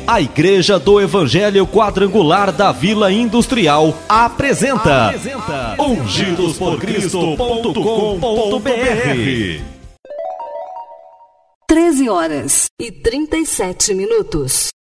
A Igreja do Evangelho Quadrangular da Vila Industrial apresenta ungidosporcristo.com.br. 13h37.